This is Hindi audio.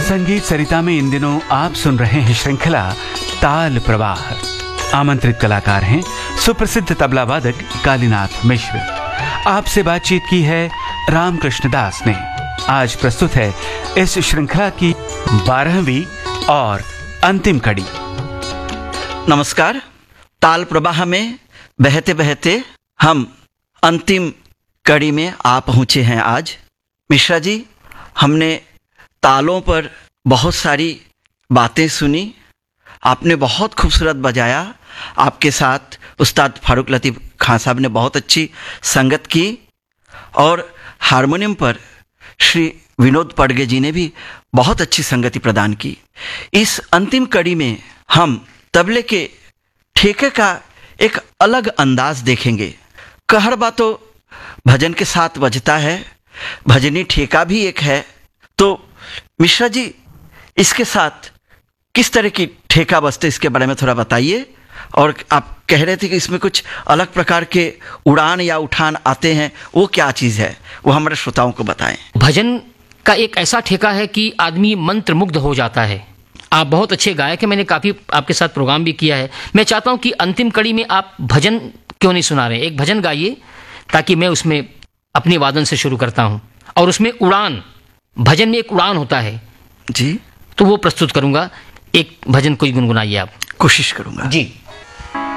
संगीत सरिता में इन दिनों आप सुन रहे हैं श्रृंखला ताल प्रवाह। आमंत्रित कलाकार हैं सुप्रसिद्ध तबला वादक कालीनाथ मिश्र। आपसे बातचीत की है रामकृष्ण दास ने। आज प्रस्तुत है इस श्रृंखला की 12वीं और अंतिम कड़ी। नमस्कार। ताल प्रवाह में बहते बहते हम अंतिम कड़ी में आ पहुँचे हैं। आज मिश्रा जी, हमने तालों पर बहुत सारी बातें सुनी, आपने बहुत खूबसूरत बजाया। आपके साथ उस्ताद फारूक लतीफ़ खां साहब ने बहुत अच्छी संगत की और हारमोनियम पर श्री विनोद पडगे जी ने भी बहुत अच्छी संगति प्रदान की। इस अंतिम कड़ी में हम तबले के ठेके का एक अलग अंदाज देखेंगे। कहरबा तो भजन के साथ बजता है, भजनी ठेका भी एक है। तो मिश्रा जी, इसके साथ किस तरह की ठेका बजते, इसके बारे में थोड़ा बताइए। और आप कह रहे थे कि इसमें कुछ अलग प्रकार के उड़ान या उठान आते हैं, वो क्या चीज़ है, वो हमारे श्रोताओं को बताएं। भजन का एक ऐसा ठेका है कि आदमी मंत्रमुग्ध हो जाता है। आप बहुत अच्छे गायक हैं, मैंने काफ़ी आपके साथ प्रोग्राम भी किया है। मैं चाहता हूं कि अंतिम कड़ी में आप भजन क्यों नहीं सुना रहे, एक भजन गाइए ताकि मैं उसमें अपनी वादन से शुरू करता हूं। और उसमें उड़ान, भजन में एक उड़ान होता है जी, तो वो प्रस्तुत करूंगा। एक भजन कोई गुनगुनाइए आप। कोशिश करूंगा जी।